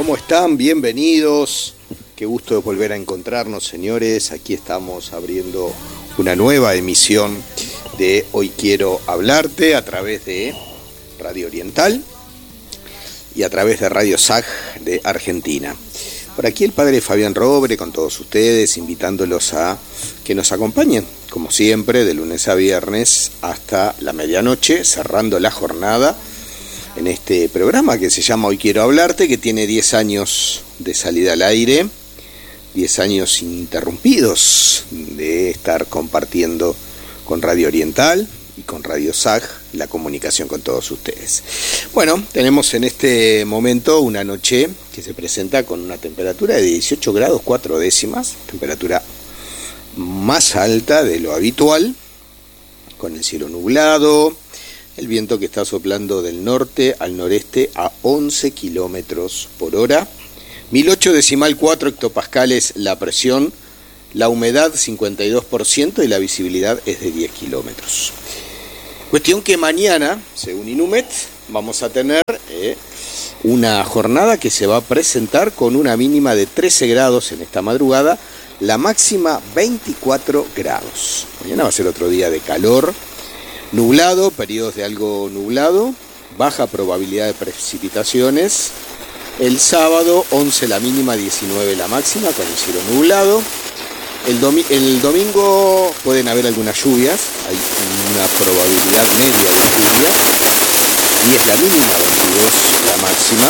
¿Cómo están? Bienvenidos. Qué gusto de volver a encontrarnos, señores. Aquí estamos abriendo una nueva emisión de Hoy Quiero Hablarte a través de Radio Oriental y a través de Radio SAG de Argentina. Por aquí el padre Fabián Robre con todos ustedes, invitándolos a que nos acompañen, como siempre, de lunes a viernes hasta la medianoche, cerrando la jornada en este programa que se llama Hoy Quiero Hablarte, que tiene 10 años de salida al aire, 10 años ininterrumpidos de estar compartiendo con Radio Oriental y con Radio SAG la comunicación con todos ustedes. Bueno, tenemos en este momento una noche que se presenta con una temperatura de 18 grados 4 décimas, temperatura más alta de lo habitual, con el cielo nublado, el viento que está soplando del norte al noreste a 11 kilómetros por hora, 1008,4 hectopascales la presión, la humedad 52% y la visibilidad es de 10 kilómetros. Cuestión que mañana, según Inumet, vamos a tener una jornada que se va a presentar con una mínima de 13 grados en esta madrugada, la máxima 24 grados. Mañana va a ser otro día de calor, nublado, periodos de algo nublado, baja probabilidad de precipitaciones. El sábado 11 la mínima, 19 la máxima, con el cielo nublado. El domingo pueden haber algunas lluvias, hay una probabilidad media de lluvia, 10 la mínima, 22 la máxima.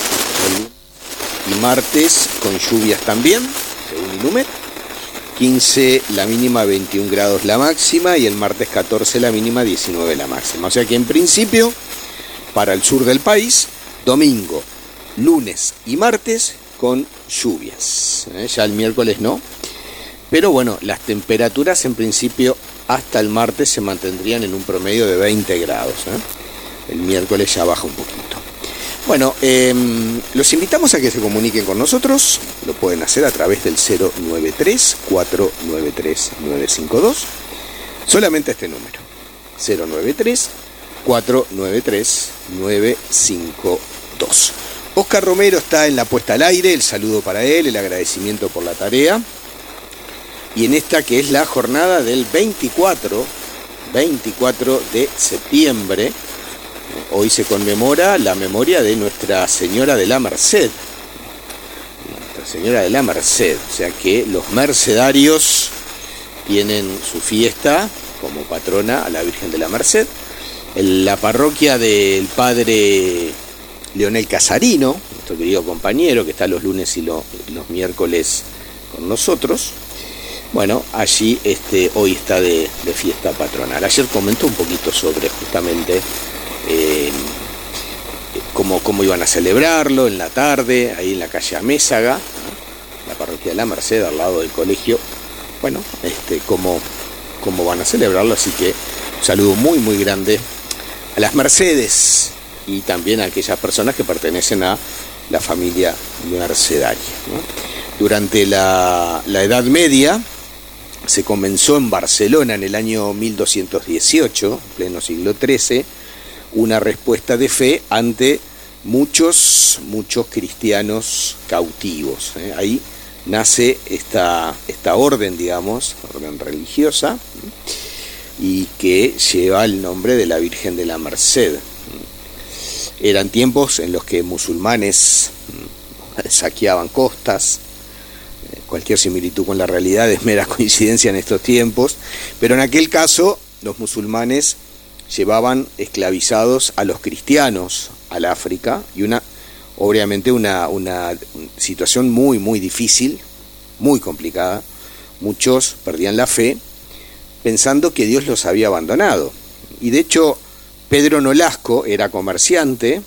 El martes con lluvias también, según Inumet, 15 la mínima, 21 grados la máxima, y el martes 14 la mínima, 19 la máxima. O sea que en principio, para el sur del país, domingo, lunes y martes con lluvias. Ya el miércoles no. Pero bueno, las temperaturas en principio hasta el martes se mantendrían en un promedio de 20 grados. El miércoles ya baja un poquito. Bueno, los invitamos a que se comuniquen con nosotros. Lo pueden hacer a través del 093-493-952. Solamente este número. 093-493-952. Oscar Romero está en la puesta al aire. El saludo para él, el agradecimiento por la tarea. Y en esta que es la jornada del 24 de septiembre, hoy se conmemora la memoria de Nuestra Señora de la Merced. Nuestra Señora de la Merced, o sea que los mercedarios tienen su fiesta como patrona a la Virgen de la Merced. En la parroquia del padre Leonel Casarino, nuestro querido compañero que está los lunes y los miércoles con nosotros. Bueno, allí hoy está de fiesta patronal. Ayer comentó un poquito sobre justamente cómo iban a celebrarlo en la tarde, ahí en la calle Amézaga, la parroquia de la Merced, al lado del colegio. Bueno, cómo van a celebrarlo, así que un saludo muy muy grande a las Mercedes y también a aquellas personas que pertenecen a la familia mercedaria, ¿no? Durante la Edad Media se comenzó en Barcelona en el año 1218, pleno siglo XIII, una respuesta de fe ante muchos cristianos cautivos. Ahí nace esta orden, digamos, orden religiosa, y que lleva el nombre de la Virgen de la Merced. Eran tiempos en los que musulmanes saqueaban costas. Cualquier similitud con la realidad es mera coincidencia en estos tiempos, pero en aquel caso los musulmanes llevaban esclavizados a los cristianos al África, y obviamente una situación muy muy difícil, muy complicada. Muchos perdían la fe pensando que Dios los había abandonado, y de hecho Pedro Nolasco era comerciante,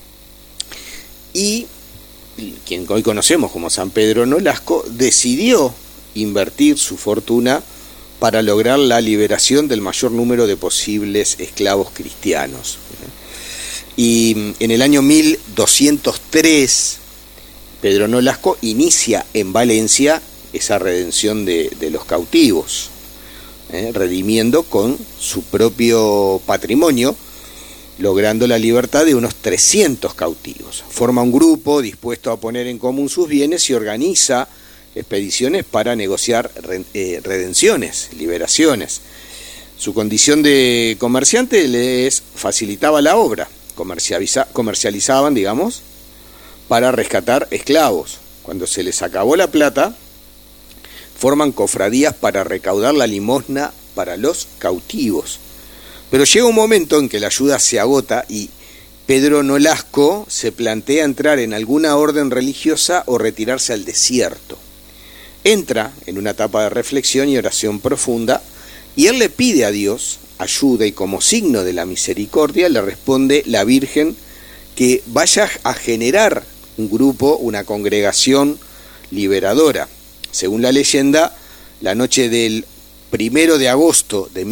y quien hoy conocemos como San Pedro Nolasco decidió invertir su fortuna para lograr la liberación del mayor número de posibles esclavos cristianos. Y en el año 1203 Pedro Nolasco inicia en Valencia esa redención de los cautivos, redimiendo con su propio patrimonio logrando la libertad de unos 300 cautivos. Forma un grupo dispuesto a poner en común sus bienes y organiza expediciones para negociar redenciones, liberaciones. Su condición de comerciante les facilitaba la obra, comercializaban, digamos, para rescatar esclavos. Cuando se les acabó la plata, forman cofradías para recaudar la limosna para los cautivos. Pero llega un momento en que la ayuda se agota y Pedro Nolasco se plantea entrar en alguna orden religiosa o retirarse al desierto. Entra en una etapa de reflexión y oración profunda y él le pide a Dios ayuda y como signo de la misericordia le responde la Virgen que vaya a generar un grupo, una congregación liberadora. Según la leyenda, la noche del 1 de agosto de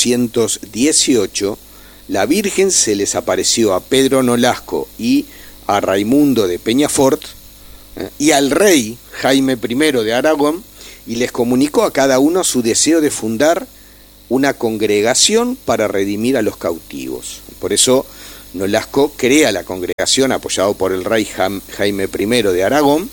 1218, la Virgen se les apareció a Pedro Nolasco y a Raimundo de Peñafort y al rey Jaime I de Aragón y les comunicó a cada uno su deseo de fundar una congregación para redimir a los cautivos. Por eso Nolasco crea la congregación apoyado por el rey Jaime I de Aragón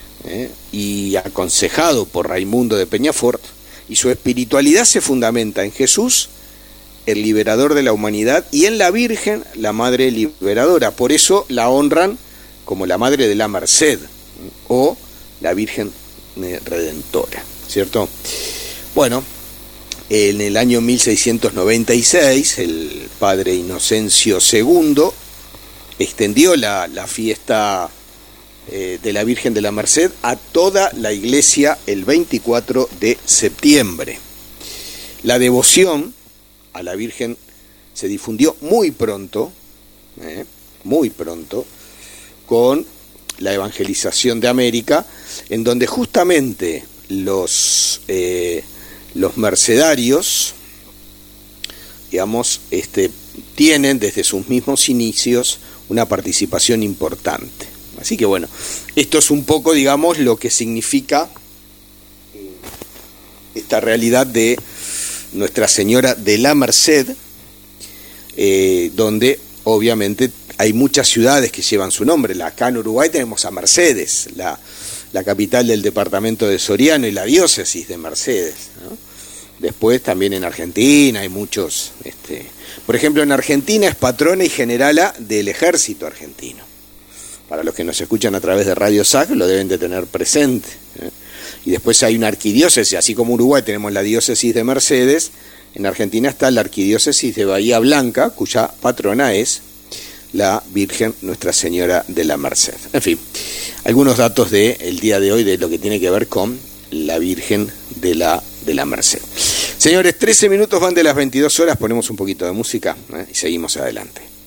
y aconsejado por Raimundo de Peñafort, y su espiritualidad se fundamenta en Jesús, el liberador de la humanidad, y en la Virgen, la Madre Liberadora. Por eso la honran como la Madre de la Merced o la Virgen Redentora, ¿cierto? Bueno, en el año 1696, el padre Inocencio II extendió la fiesta de la Virgen de la Merced a toda la iglesia el 24 de septiembre. La devoción a la Virgen se difundió muy pronto, con la evangelización de América, en donde justamente los mercedarios, digamos, tienen desde sus mismos inicios una participación importante. Así que bueno, esto es un poco, digamos, lo que significa esta realidad de Nuestra Señora de la Merced, donde obviamente hay muchas ciudades que llevan su nombre. Acá en Uruguay tenemos a Mercedes, la capital del departamento de Soriano y la diócesis de Mercedes, ¿no? Después también en Argentina hay muchos, por ejemplo en Argentina es patrona y generala del ejército argentino. Para los que nos escuchan a través de Radio SAC lo deben de tener presente. Y después hay una arquidiócesis, así como Uruguay tenemos la diócesis de Mercedes, en Argentina está la arquidiócesis de Bahía Blanca, cuya patrona es la Virgen Nuestra Señora de la Merced. En fin, algunos datos del día de hoy de lo que tiene que ver con la Virgen de la Merced. Señores, 13 minutos van de las 22 horas, ponemos un poquito de música y seguimos adelante.